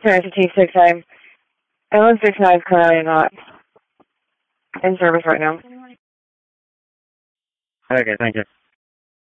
10-15-6. Island 69 is currently not in service right now. Okay, thank you.